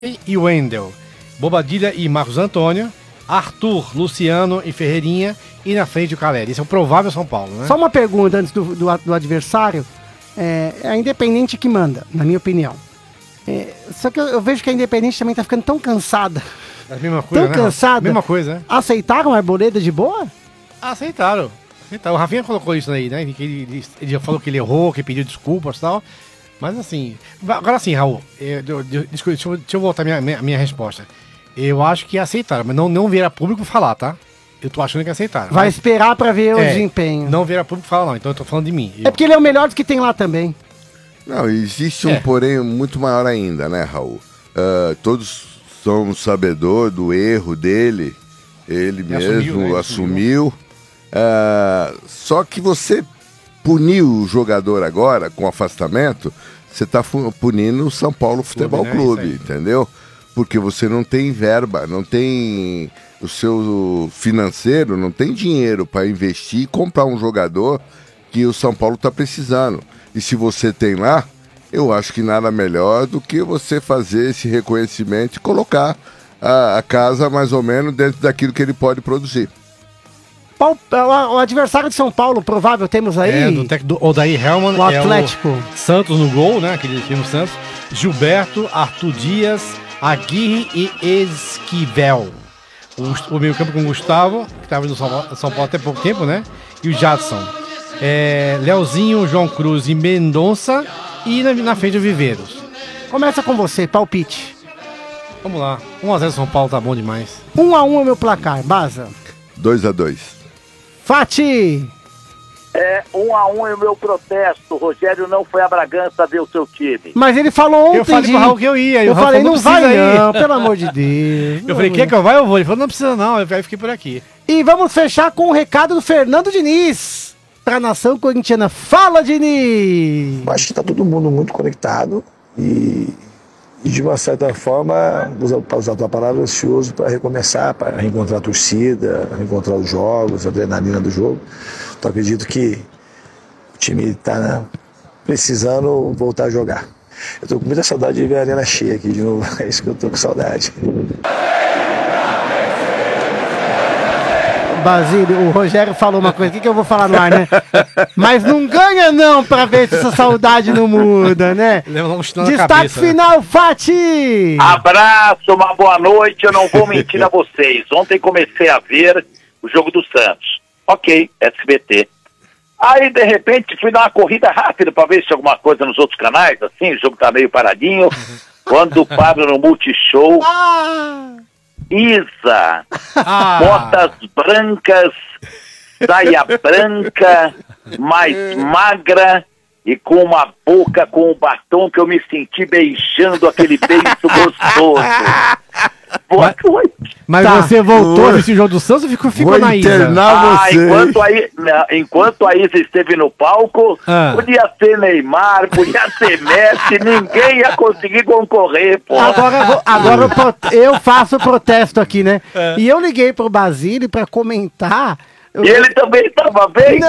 e Wendel, Bobadilha e Marcos Antônio, Arthur, Luciano e Ferreirinha, e na frente o Caleri. Esse é o provável São Paulo, né? Só uma pergunta antes do adversário. É a Independente que manda, na minha opinião. Só que eu vejo que a Independente também tá ficando tão cansada. É a mesma coisa, tão cansada. Mesma coisa, né? Aceitaram a Arboleda de boa? Aceitaram. O Rafinha colocou isso aí, né? Ele já falou que ele errou, que pediu desculpas e tal. Mas assim... Agora sim, Raul. Deixa eu voltar a minha resposta. Eu acho que aceitaram, mas não vieram a público falar, tá? Eu tô achando que aceitaram. Vai esperar pra ver o desempenho. Não vieram a público falar, não. Então eu tô falando de mim. É porque ele é o melhor dos que tem lá também. Não, existe um porém muito maior ainda, né, Raul? Todos somos sabedor do erro dele. Ele mesmo assumiu. Só que você punir o jogador agora com afastamento, você está punindo o São Paulo Futebol Clube, entendeu? Porque você não tem verba, não tem o seu financeiro, não tem dinheiro para investir e comprar um jogador que o São Paulo está precisando. E se você tem lá, eu acho que nada melhor do que você fazer esse reconhecimento e colocar a casa mais ou menos dentro daquilo que ele pode produzir. O adversário de São Paulo, provável, temos aí... do técnico do Odair Hellmann. O Atlético. O Santos no gol, né? Aquele time Santos. Gilberto, Arthur Dias, Aguirre e Esquivel. O meio campo com o Gustavo, que estava no São Paulo até pouco tempo, né? E o Jadson. Leozinho, João Cruz e Mendonça. E na frente o Viveiros. Começa com você, palpite. Vamos lá. 1x0 São Paulo tá bom demais. 1x1 é o meu placar, Baza. 2x2. Fati! 1x1 é o meu protesto. O Rogério não foi a Bragança ver o seu time. Mas ele falou ontem. Eu falei pro Raul que eu ia. Eu falei, não vai não, pelo amor de Deus. Eu falei, quer que eu vá? Eu vou. Ele falou, não precisa não. Eu fiquei por aqui. E vamos fechar com o recado do Fernando Diniz pra nação corintiana. Fala, Diniz! Eu acho que tá todo mundo muito conectado e de uma certa forma, para usar a tua palavra, ansioso para recomeçar, para reencontrar a torcida, reencontrar os jogos, a adrenalina do jogo. Então acredito que o time está precisando voltar a jogar. Eu estou com muita saudade de ver a arena cheia aqui de novo, é isso que eu estou com saudade. Basílio, o Rogério falou uma coisa, o que eu vou falar no ar, né? Mas não ganha não pra ver se essa saudade não muda, né? Destaque final, Fati! Abraço, uma boa noite, eu não vou mentir a vocês. Ontem comecei a ver o jogo do Santos. Ok, SBT. Aí, de repente, fui dar uma corrida rápida pra ver se alguma coisa nos outros canais, assim, o jogo tá meio paradinho. Quando paro no Multishow... Isa, botas brancas, saia branca, mais magra e com uma boca com um batom que eu me senti beijando aquele beijo gostoso. Boa noite. Mas você voltou a assistir o jogo do Santos ou ficou na Isa? Enquanto a Isa esteve no palco, podia ser Neymar, podia ser Messi, ninguém ia conseguir concorrer, pô. Agora eu faço protesto aqui, né? E eu liguei pro Basílio pra comentar. E ele também estava vendo,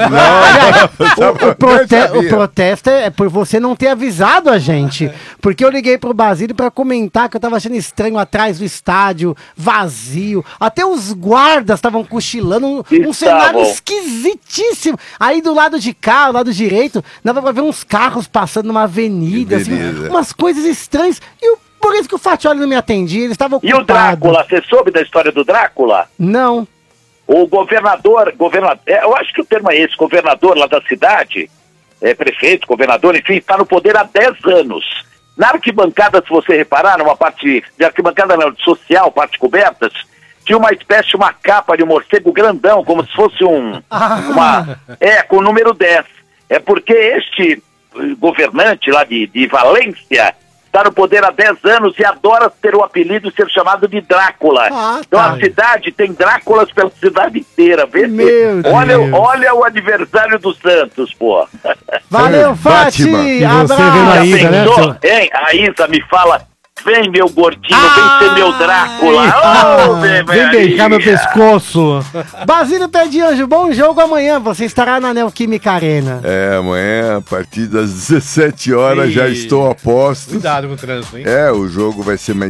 O protesto é por você não ter avisado a gente. Porque eu liguei pro Basílio pra comentar que eu tava achando estranho atrás do estádio, vazio. Até os guardas estavam cochilando, um cenário esquisitíssimo. Aí do lado de cá, do lado direito, dava pra ver uns carros passando numa avenida, assim, umas coisas estranhas. Por isso que o Fatioli não me atendia, ele estava ocupado. E o Drácula, você soube da história do Drácula? Não. O governador, eu acho que o termo é esse, governador lá da cidade, prefeito, governador, enfim, está no poder há 10 anos. Na arquibancada, se você reparar, numa parte de arquibancada social, parte cobertas, tinha uma espécie de uma capa de um morcego grandão, como se fosse com o número 10. É porque este governante lá de Valência está no poder há 10 anos e adora ter o apelido ser chamado de Drácula. Então a cidade tem Dráculas pela cidade inteira. Olha o adversário do Santos, pô. Valeu, Fati! Abraço! A Isa me fala Vem, meu gordinho, vem ser meu Drácula. Vem beijar meu pescoço. Basílio Pé de Anjo, bom jogo amanhã. Você estará na Neoquímica Arena. Amanhã, a partir das 17 horas, já estou a postos. Cuidado com o trânsito, hein? O jogo vai ser mais